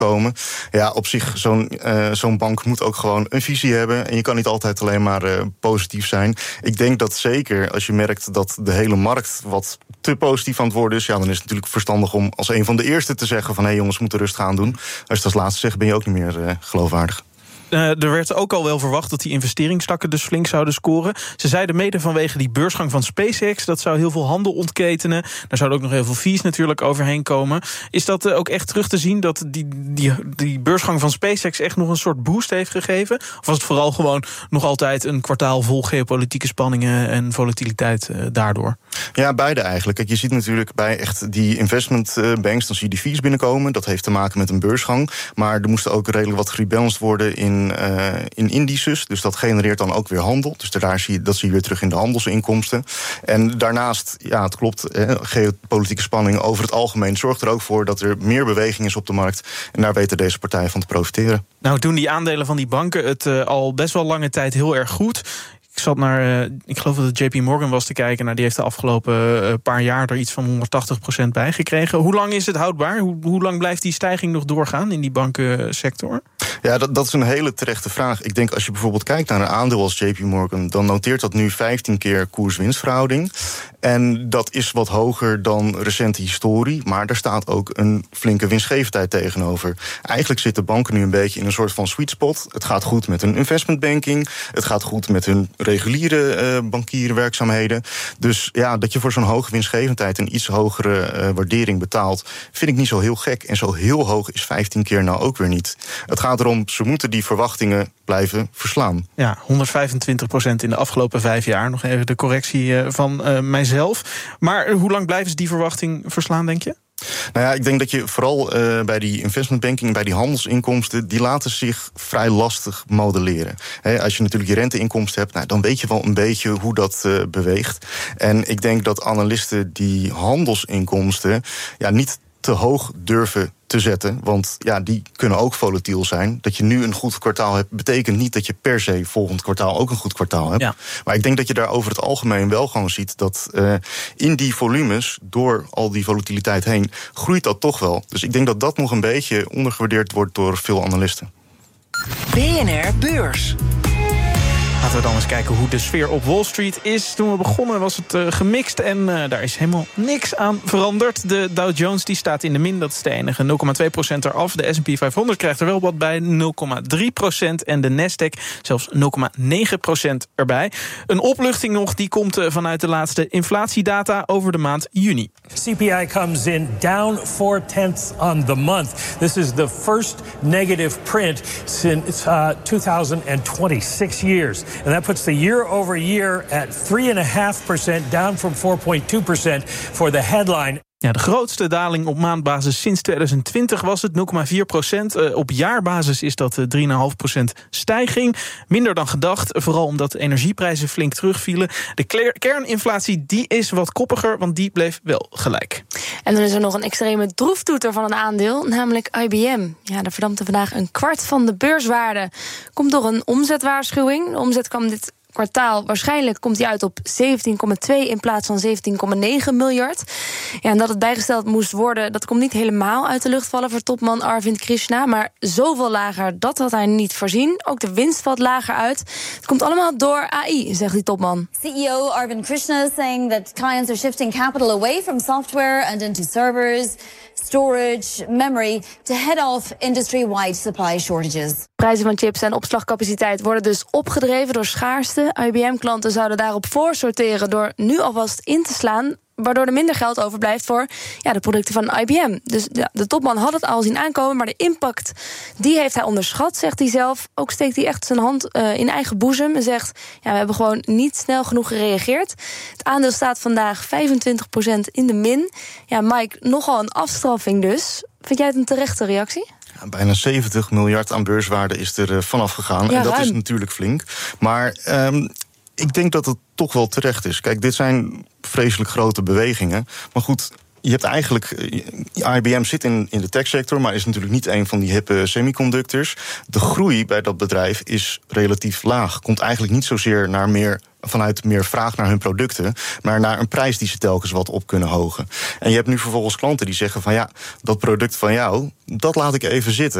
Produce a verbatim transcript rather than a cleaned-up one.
komen. Ja, op zich, zo'n, uh, zo'n bank moet ook gewoon een visie hebben. En je kan niet altijd alleen maar uh, positief zijn. Ik denk dat zeker als je merkt dat de hele markt wat te positief aan het worden is, ja, dan is het natuurlijk verstandig om als een van de eerste te zeggen van hé hey jongens, we moeten rustig aan doen. Als je het als laatste zegt, ben je ook niet meer uh, geloofwaardig. Uh, er werd ook al wel verwacht dat die investeringstakken dus flink zouden scoren. Ze zeiden mede vanwege die beursgang van SpaceX, dat zou heel veel handel ontketenen. Daar zouden ook nog heel veel fees natuurlijk overheen komen. Is dat uh, ook echt terug te zien dat die, die, die beursgang van SpaceX echt nog een soort boost heeft gegeven? Of was het vooral gewoon nog altijd een kwartaal vol geopolitieke spanningen en volatiliteit uh, daardoor? Ja, beide eigenlijk. Kijk, je ziet natuurlijk bij echt die investment banks, dan zie je die fees binnenkomen. Dat heeft te maken met een beursgang. Maar er moesten ook redelijk wat gerebalanced worden in Uh, in indices, dus dat genereert dan ook weer handel. Dus daar zie je, dat zie je weer terug in de handelsinkomsten. En daarnaast, ja, het klopt, eh, geopolitieke spanning over het algemeen zorgt er ook voor dat er meer beweging is op de markt. En daar weten deze partijen van te profiteren. Nou, doen die aandelen van die banken het uh, al best wel lange tijd heel erg goed. Ik zat naar, uh, ik geloof dat het J P Morgan was te kijken. Nou, die heeft de afgelopen uh, paar jaar er iets van honderdtachtig procent bij gekregen. Hoe lang is het houdbaar? Hoe, hoe lang blijft die stijging nog doorgaan in die bankensector? Ja, dat, dat is een hele terechte vraag. Ik denk als je bijvoorbeeld kijkt naar een aandeel als J P Morgan, dan noteert dat nu vijftien keer koers-winstverhouding. En dat is wat hoger dan recente historie, maar daar staat ook een flinke winstgevendheid tegenover. Eigenlijk zitten banken nu een beetje in een soort van sweet spot. Het gaat goed met hun investmentbanking, het gaat goed met hun reguliere uh, bankierenwerkzaamheden. Dus ja, dat je voor zo'n hoge winstgevendheid een iets hogere uh, waardering betaalt, vind ik niet zo heel gek. En zo heel hoog is vijftien keer nou ook weer niet. Het gaat erom, ze moeten die verwachtingen blijven verslaan. Ja, honderdvijfentwintig procent in de afgelopen vijf jaar. Nog even de correctie uh, van uh, mijzelf. Maar uh, hoe lang blijven ze die verwachting verslaan, denk je? Nou ja, ik denk dat je vooral uh, bij die investmentbanking, bij die handelsinkomsten, die laten zich vrij lastig modelleren. He, als je natuurlijk je renteinkomsten hebt, nou, dan weet je wel een beetje hoe dat uh, beweegt. En ik denk dat analisten die handelsinkomsten ja, niet te hoog durven te zetten, want ja, die kunnen ook volatiel zijn. Dat je nu een goed kwartaal hebt, betekent niet dat je per se volgend kwartaal ook een goed kwartaal hebt. Ja. Maar ik denk dat je daar over het algemeen wel gewoon ziet dat uh, in die volumes, door al die volatiliteit heen, groeit dat toch wel. Dus ik denk dat dat nog een beetje ondergewaardeerd wordt door veel analisten. B N R Beurs. Laten we dan eens kijken hoe de sfeer op Wall Street is. Toen we begonnen was het uh, gemixt en uh, daar is helemaal niks aan veranderd. De Dow Jones die staat in de min, dat is de enige. nul komma twee procent eraf. De S en P vijfhonderd krijgt er wel wat bij, nul komma drie procent. En de Nasdaq zelfs nul komma negen procent erbij. Een opluchting nog, die komt uh, vanuit de laatste inflatiedata over de maand juni. C P I comes in down four tenths on the month. This is the first negative print since uh, two thousand twenty-six years. And that puts the year over year at three point five percent, down from four point two percent for the headline. Ja, de grootste daling op maandbasis sinds twintig twintig was het nul komma vier procent. Uh, op jaarbasis is dat uh, drie komma vijf procent stijging. Minder dan gedacht, vooral omdat de energieprijzen flink terugvielen. De kler- kerninflatie die is wat koppiger, want die bleef wel gelijk. En dan is er nog een extreme droeftoeter van een aandeel, namelijk I B M. Ja, daar verdampte vandaag een kwart van de beurswaarde. Komt door een omzetwaarschuwing. De omzet kwam dit kwartaal, waarschijnlijk komt hij uit op zeventien komma twee in plaats van zeventien komma negen miljard. Ja, en dat het bijgesteld moest worden, dat komt niet helemaal uit de lucht vallen voor topman Arvind Krishna, maar zoveel lager, dat had hij niet voorzien. Ook de winst valt lager uit. Het komt allemaal door A I, zegt die topman. C E O Arvind Krishna saying that clients are shifting capital away from software and into servers, storage, memory to head off industry-wide supply shortages. Prijzen van chips en opslagcapaciteit worden dus opgedreven door schaarste. I B M-klanten zouden daarop voorsorteren door nu alvast in te slaan, waardoor er minder geld overblijft voor ja, de producten van I B M. Dus ja, de topman had het al zien aankomen, maar de impact die heeft hij onderschat, zegt hij zelf. Ook steekt hij echt zijn hand uh, in eigen boezem en zegt, ja, we hebben gewoon niet snel genoeg gereageerd. Het aandeel staat vandaag vijfentwintig procent in de min. Ja, Mike, nogal een afstraffing dus. Vind jij het een terechte reactie? Ja, bijna zeventig miljard aan beurswaarde is er uh, vanaf gegaan. Ja, en dat ruim. Is natuurlijk flink. Maar um, ik denk dat het toch wel terecht is. Kijk, dit zijn vreselijk grote bewegingen. Maar goed, je hebt eigenlijk, I B M zit in, in de techsector, maar is natuurlijk niet een van die hippe semiconductors. De groei bij dat bedrijf is relatief laag. Komt eigenlijk niet zozeer naar meer, vanuit meer vraag naar hun producten, maar naar een prijs die ze telkens wat op kunnen hogen. En je hebt nu vervolgens klanten die zeggen van ja, dat product van jou, dat laat ik even zitten.